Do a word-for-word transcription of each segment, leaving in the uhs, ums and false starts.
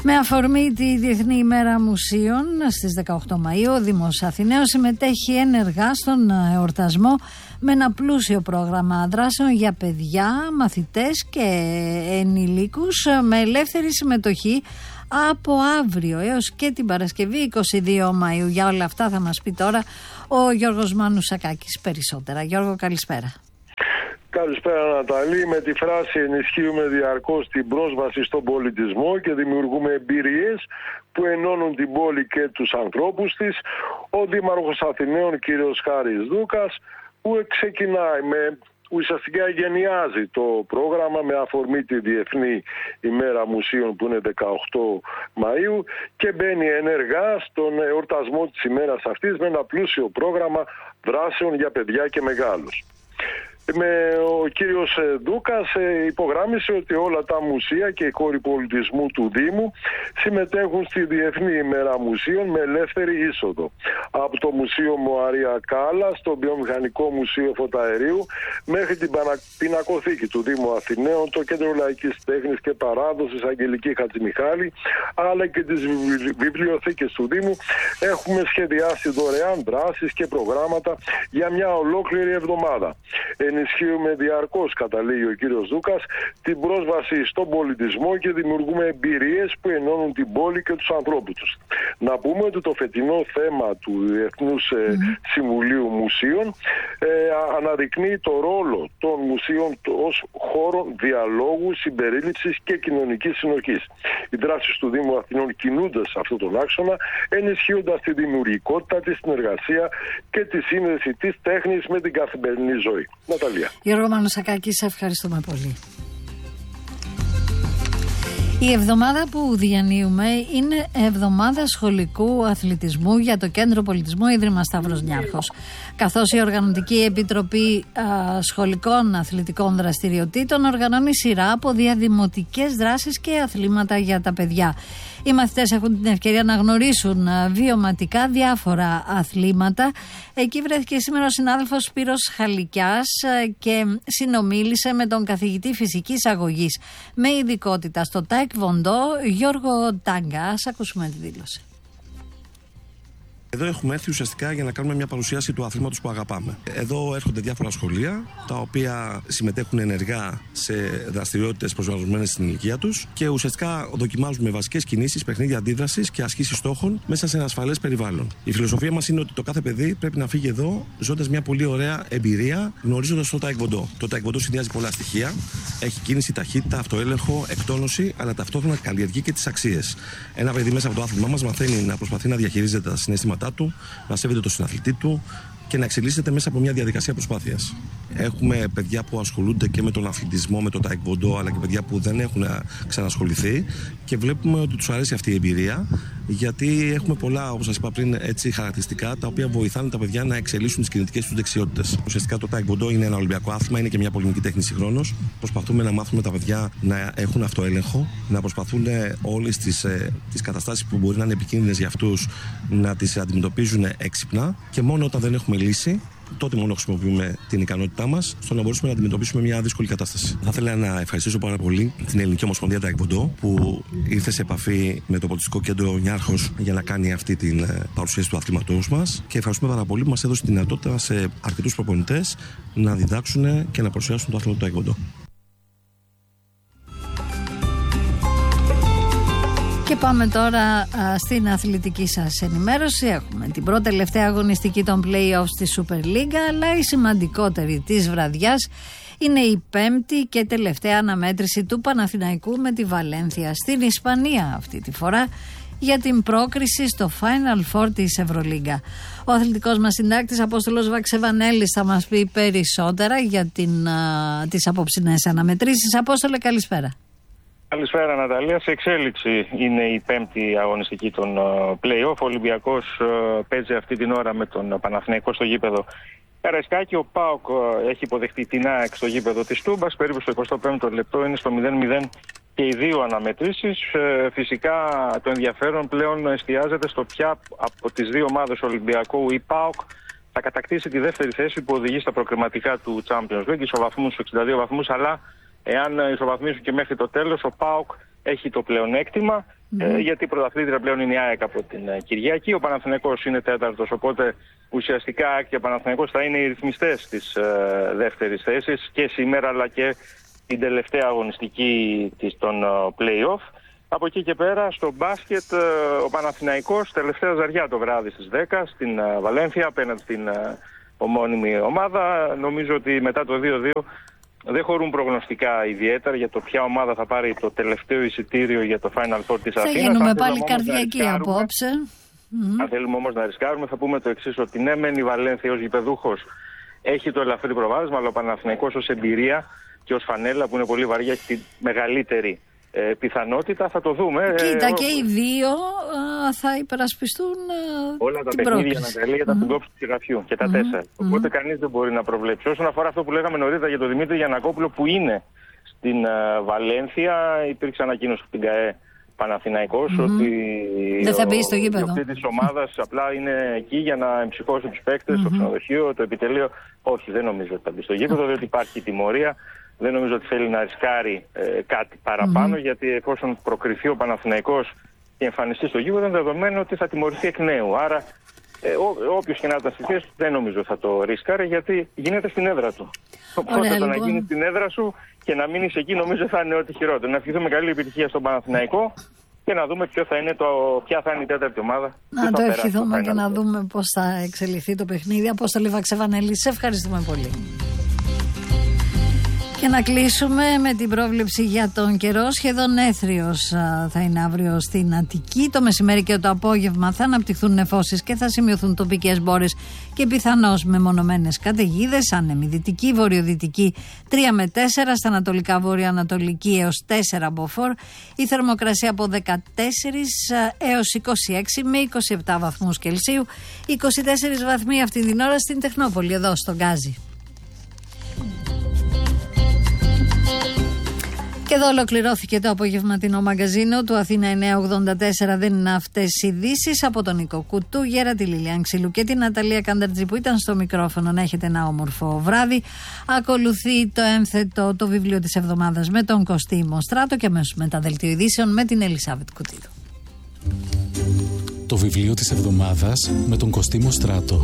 Με αφορμή τη Διεθνή ημέρα Μουσείων στις δεκαοκτώ Μαΐου, ο Δήμος Αθηναίων συμμετέχει ενεργά στον εορτασμό με ένα πλούσιο πρόγραμμα δράσεων για παιδιά, μαθητές και ενηλίκους με ελεύθερη συμμετοχή από αύριο έως και την Παρασκευή εικοστή δεύτερη Μαΐου. Για όλα αυτά θα μας πει τώρα ο Γιώργος Μανουσακάκης περισσότερα. Γιώργο, καλησπέρα. Καλησπέρα Ναταλή. Με τη φράση ενισχύουμε διαρκώς την πρόσβαση στον πολιτισμό και δημιουργούμε εμπειρίες που ενώνουν την πόλη και τους ανθρώπους της, ο Δήμαρχος Αθηναίων κ. Χάρης Δούκας, που ξεκινάει με ουσιαστικά γενιάζει το πρόγραμμα με αφορμή τη Διεθνή ημέρα Μουσείων που είναι δεκαοκτώ Μαΐου και μπαίνει ενεργά στον εορτασμό της ημέρας αυτής με ένα πλούσιο πρόγραμμα δράσεων για παιδιά και μεγάλους. Με ο κύριος Δούκας υπογράμμισε ότι όλα τα μουσεία και οι χώροι πολιτισμού του Δήμου συμμετέχουν στη Διεθνή ημέρα Μουσείων με ελεύθερη είσοδο. Από το Μουσείο Μοαρία Κάλλα στο Βιομηχανικό Μουσείο Φωταερίου μέχρι την Πινακοθήκη του Δήμου Αθηναίων, το Κέντρο Λαϊκής Τέχνης και Παράδοσης Αγγελική Χατζημιχάλη, αλλά και τις βιβλιοθήκες του Δήμου έχουμε σχεδιάσει δωρεάν δράσεις και προγράμματα για μια ολόκληρη εβδομάδα. Ενισχύουμε διαρκώς, καταλήγει ο κύριος Δούκας, την πρόσβαση στον πολιτισμό και δημιουργούμε εμπειρίες που ενώνουν την πόλη και τους ανθρώπους τους. Να πούμε ότι το φετινό θέμα του Διεθνούς mm. Συμβουλίου Μουσείων ε, αναδεικνύει το ρόλο των μουσείων ως χώρο διαλόγου, συμπερίληψης και κοινωνικής συνοχής. Οι δράσεις του Δήμου Αθηνών κινούνται σε αυτόν τον άξονα, ενισχύοντας τη δημιουργικότητα, τη συνεργασία και τη σύνδεση της τέχνης με την καθημερινή ζωή. Ναταλία. Γιώργο Μανουσακάκη, σε ευχαριστούμε πολύ. Η εβδομάδα που διανύουμε είναι εβδομάδα σχολικού αθλητισμού για το Κέντρο Πολιτισμού Ίδρυμα Σταύρος Νιάρχος. Καθώς η Οργανωτική Επιτροπή α, Σχολικών Αθλητικών Δραστηριοτήτων οργανώνει σειρά από διαδημοτικές δράσεις και αθλήματα για τα παιδιά. Οι μαθητές έχουν την ευκαιρία να γνωρίσουν βιωματικά διάφορα αθλήματα. Εκεί βρέθηκε σήμερα ο συνάδελφος Σπύρος Χαλικιάς και συνομίλησε με τον καθηγητή φυσικής αγωγής με ειδικότητα στο Τάικβοντό, Γιώργο Τάγκα. Ας ακούσουμε τη δήλωση. Εδώ έχουμε έρθει ουσιαστικά για να κάνουμε μια παρουσίαση του αθλήματος που αγαπάμε. Εδώ έρχονται διάφορα σχολεία, τα οποία συμμετέχουν ενεργά σε δραστηριότητες προσαρμοσμένες στην ηλικία τους και ουσιαστικά δοκιμάζουμε βασικές κινήσεις, παιχνίδια αντίδρασης και ασκήσεις στόχων μέσα σε ένα ασφαλές περιβάλλον. Η φιλοσοφία μας είναι ότι το κάθε παιδί πρέπει να φύγει εδώ ζώντας μια πολύ ωραία εμπειρία, γνωρίζοντας το Τάικβοντό. Το Τάικβοντό συνδυάζει πολλά στοιχεία. Έχει κίνηση, ταχύτητα, αυτοέλεγχο, εκτόνωση, αλλά ταυτόχρονα καλλιεργεί και τις αξίες. Ένα παιδί μέσα από το άθλημά μας μαθαίνει να προσπαθεί να διαχειρίζεται τα συναισθήματά του, να σέβεται τον συναθλητή του και να εξελίσσεται μέσα από μια διαδικασία προσπάθειας. Έχουμε παιδιά που ασχολούνται και με τον αθλητισμό, με το Τάικβοντό, αλλά και παιδιά που δεν έχουν ξανασχοληθεί και βλέπουμε ότι τους αρέσει αυτή η εμπειρία, γιατί έχουμε πολλά, όπως σας είπα πριν, έτσι, χαρακτηριστικά τα οποία βοηθάνε τα παιδιά να εξελίσσουν τις κινητικές τους δεξιότητες. Ουσιαστικά το Τάικβοντό είναι ένα Ολυμπιακό άθλημα, είναι και μια πολεμική τέχνη συγχρόνως. Προσπαθούμε να μάθουμε τα παιδιά να έχουν αυτοέλεγχο, να προσπαθούν όλες τις, ε, τις καταστάσεις που μπορεί να είναι επικίνδυνες για αυτούς να τις αντιμετωπίζουν έξυπνα και μόνο όταν δεν έχουμε λύση, τότε μόνο χρησιμοποιούμε την ικανότητά μας στο να μπορούμε να αντιμετωπίσουμε μια δύσκολη κατάσταση. Θα ήθελα να ευχαριστήσω πάρα πολύ την Ελληνική Ομοσπονδία Τάικβοντό που ήρθε σε επαφή με το Πολιτιστικό Κέντρο Νιάρχος για να κάνει αυτή την παρουσίαση του αθλήματός μας και ευχαριστούμε πάρα πολύ που μας έδωσε τη δυνατότητα σε αρκετούς προπονητές να διδάξουν και να παρουσιάσουν το άθλημα του Τάικβοντό. Και πάμε τώρα α, στην αθλητική σας ενημέρωση. Έχουμε την πρώτη τελευταία αγωνιστική των play-offs στη Super League, αλλά η σημαντικότερη της βραδιάς είναι η πέμπτη και τελευταία αναμέτρηση του Παναθηναϊκού με τη Βαλένθια στην Ισπανία αυτή τη φορά για την πρόκριση στο Final Four της Ευρωλίγκα. Ο αθλητικός μας συντάκτης Απόστολος Βαξεβανέλης θα μας πει περισσότερα για την, α, τις απόψινές αναμετρήσεις. Απόστολε, καλησπέρα. Καλησπέρα Ναταλία. Σε εξέλιξη είναι η πέμπτη αγωνιστική των play-off. Ο Ολυμπιακός παίζει αυτή την ώρα με τον Παναθηναϊκό στο γήπεδο Καραϊσκάκη. Ο ΠΑΟΚ έχει υποδεχτεί την ΑΕΚ στο γήπεδο της Τούμπας. Περίπου στο εικοστό πέμπτο λεπτό είναι στο μηδέν μηδέν και οι δύο αναμετρήσεις. Φυσικά το ενδιαφέρον πλέον εστιάζεται στο ποια από τις δύο ομάδες Ολυμπιακού ή ΠΑΟΚ θα κατακτήσει τη δεύτερη θέση που οδηγεί στα προκριματικά του Champions League. Ισοβαθμούς, εξήντα δύο βαθμούς, αλλά εάν ισοβαθμίσουν και μέχρι το τέλος, ο ΠΑΟΚ έχει το πλεονέκτημα. Mm-hmm. Ε, γιατί η πρωταθλήτρια πλέον είναι η ΑΕΚ από την ε, Κυριακή. Ο Παναθηναϊκός είναι τέταρτος, οπότε ουσιαστικά ΑΕΚ και Παναθηναϊκός θα είναι οι ρυθμιστές της ε, δεύτερης θέσης και σήμερα αλλά και την τελευταία αγωνιστική της των ε, play-off. Από εκεί και πέρα στο μπάσκετ ε, ο Παναθηναϊκός τελευταία ζαριά το βράδυ στις δέκα στην ε, Βαλένθια απέναντι στην ε, ομώνυμη ομάδα. Νομίζω ότι μετά το δύο δύο δεν χωρούν προγνωστικά ιδιαίτερα για το ποια ομάδα θα πάρει το τελευταίο εισιτήριο για το Final Four της Αθήνας. Θα γίνουμε πάλι καρδιακοί απόψε. Αν θέλουμε όμως να ρισκάρουμε, θα πούμε το εξής, ότι ναι μεν η Βαλένθια ως γηπεδούχος έχει το ελαφρύ προβάδισμα, αλλά ο Παναθηναϊκός ως εμπειρία και ως φανέλα που είναι πολύ βαριά έχει τη μεγαλύτερη ε, πιθανότητα. Θα το δούμε. Κοίτα, ε, και οι δύο ε, θα υπερασπιστούν ε, όλα τα την παιχνίδια Ναταλία θα την κόψουν του σιγαφιού και τα mm-hmm. τέσσερα. Οπότε mm-hmm. κανείς δεν μπορεί να προβλέψει. Όσον αφορά αυτό που λέγαμε νωρίτερα για τον Δημήτρη Γιαννακόπουλο που είναι στην uh, Βαλένθια, υπήρξε ανακοίνωση από την ΚΑΕ Παναθηναϊκός mm-hmm. ότι δεν θα μπει στο γήπεδο. Ο της ομάδας απλά είναι εκεί για να εμψυχώσει τους παίκτες, mm-hmm. το ξενοδοχείο, το επιτελείο. Όχι, δεν νομίζω ότι θα μπει στο γήπεδο, διότι υπάρχει τιμωρία. Δεν νομίζω ότι θέλει να ρισκάρει ε, κάτι παραπάνω, mm-hmm. γιατί εφόσον προκριθεί ο Παναθηναϊκός και εμφανιστεί στο γήπεδο, είναι δεδομένο ότι θα τιμωρηθεί εκ νέου. Άρα, ε, όποιος και να ήταν στη θέση του, δεν νομίζω θα το ρισκάρει, γιατί γίνεται στην έδρα του. Οπότε το λοιπόν. να γίνει στην έδρα σου και να μείνεις εκεί, νομίζω θα είναι ό,τι χειρότερο. Να ευχηθούμε καλή επιτυχία στον Παναθηναϊκό και να δούμε ποιο θα είναι το, ποια θα είναι η τέταρτη ομάδα. Να το ευχηθούμε και να δούμε πώς θα εξελιχθεί το παιχνίδι. Απόστολη Βαξεβανέλη, σε ευχαριστούμε πολύ. Και να κλείσουμε με την πρόβλεψη για τον καιρό. Σχεδόν έθριος θα είναι αύριο στην Αττική. Το μεσημέρι και το απόγευμα θα αναπτυχθούν νεφώσεις και θα σημειωθούν τοπικές μπόρες και πιθανώς μεμονωμένες καταιγίδες. Άνεμη δυτική, βορειοδυτική τρία με τέσσερα, στα ανατολικά βορειοανατολική έως τέσσερα μποφόρ. Η θερμοκρασία από δεκατέσσερα έως είκοσι έξι με είκοσι επτά βαθμούς Κελσίου. είκοσι τέσσερις βαθμοί αυτή την ώρα στην Τεχνόπολη, εδώ στον Γκάζι. Και εδώ ολοκληρώθηκε το απογευματινό μαγκαζίνο του Αθήνα εννιακόσια ογδόντα τέσσερα. Δεν είναι αυτές οι ειδήσεις. Από τον Νίκο Κουτούγερα, τη Λιλιάν Ξυλού και την Ναταλία Κανταρτζή που ήταν στο μικρόφωνο. Να έχετε ένα όμορφο βράδυ. Ακολουθεί το ένθετο, το βιβλίο της εβδομάδας με τον Κωστή Μοστράτο και αμέσως μετά δελτίο ειδήσεων με την Ελισάβετ Κουτίδου. Το βιβλίο της εβδομάδας με τον Κωστή Μοστράτο.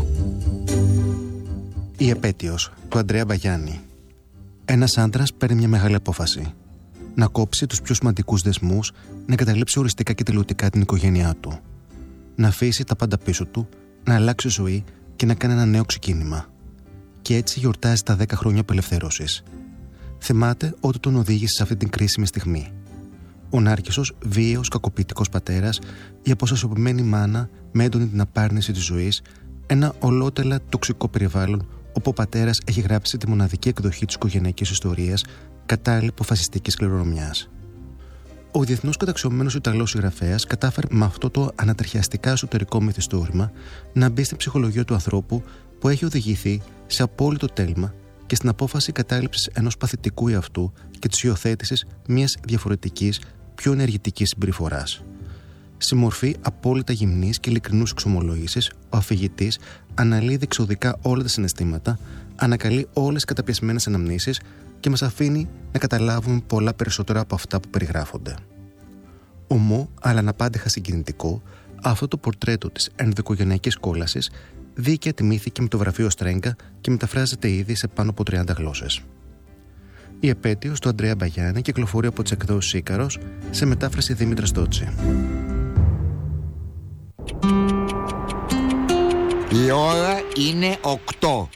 Η επέτειος του Ανδρέα Μπαγιάννη. Ένας άντρας παίρνει μια μεγάλη απόφαση. Να κόψει τους πιο σημαντικούς δεσμούς, να εγκαταλείψει οριστικά και τελειωτικά την οικογένειά του. Να αφήσει τα πάντα πίσω του, να αλλάξει ζωή και να κάνει ένα νέο ξεκίνημα. Και έτσι γιορτάζει τα δέκα χρόνια απελευθέρωσης. Θυμάται ότι τον οδήγησε σε αυτή την κρίσιμη στιγμή. Ο Νάρκισσος, βίαιος, κακοποιητικός πατέρας, η αποστασιοποιημένη μάνα με έντονη την απάρνηση της ζωής, ένα ολότελα τοξικό περιβάλλον όπου ο πατέρας έχει γράψει τη μοναδική εκδοχή της οικογενειακής ιστορίας, κατάλληλη αποφασιστικής κληρονομιάς. Ο διεθνώς καταξιωμένος Ιταλός συγγραφέας κατάφερε με αυτό το ανατριχιαστικά εσωτερικό μυθιστόρημα να μπει στην ψυχολογία του ανθρώπου που έχει οδηγηθεί σε απόλυτο τέλμα και στην απόφαση κατάληψης ενός παθητικού εαυτού και της υιοθέτησης μιας διαφορετικής, πιο ενεργητικής συμπεριφοράς. Στη μορφή απόλυτα γυμνής και ειλικρινούς εξομολογήσεις, ο αφηγητής αναλύει διεξοδικά όλα τα συναισθήματα, ανακαλεί όλες τις καταπιεσμένες αναμνήσεις και μας αφήνει να καταλάβουμε πολλά περισσότερα από αυτά που περιγράφονται. Ομό, αλλά αναπάντεχα συγκινητικό, αυτό το πορτρέτο της ενδοοικογενειακής κόλασης δίκαια τιμήθηκε με το βραβείο Στρέγκα και μεταφράζεται ήδη σε πάνω από τριάντα γλώσσες. Η επέτειος του Ανδρέα Μπαγιάννη κυκλοφορεί από τις εκδόσεις Ίκαρος σε μετάφραση Δήμητρα Στότσι. Η ώρα είναι οκτώ.